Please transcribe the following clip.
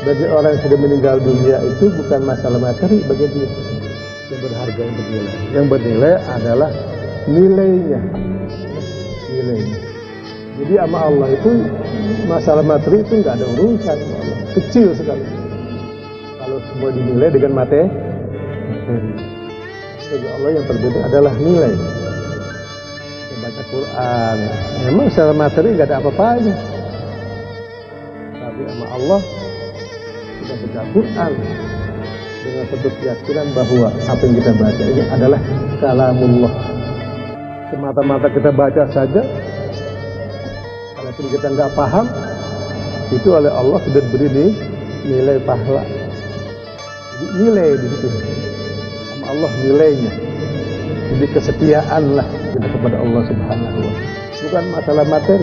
Bagi orang yang sudah meninggal dunia itu bukan masalah materi bagi dia yang berharga, yang bernilai. Yang bernilai adalah nilainya. Jadi sama Allah itu masalah materi itu nggak ada urusan, kecil sekali. Kalau semua dinilai dengan materi. Bagi Allah yang berbeda adalah nilai. Kita baca Quran, memang secara materi nggak ada apa-apanya. Tapi sama Allah kita baca Quran dengan penuh keyakinan bahwa apa yang kita baca ini adalah kalamullah. Semata-mata kita baca saja, kalaupun kita nggak paham, itu oleh Allah sudah beri nilai pahala. Jadi nilai di situ, sama Allah nilainya. Jadi kesetiaan lah kita kepada Allah Subhanahu wa Ta'ala. Bukan masalah materi.